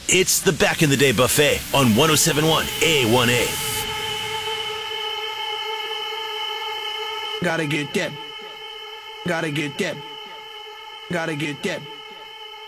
It's the Back in the Day Buffet on 1071 A1A. Gotta get that. Gotta get that. Gotta get that.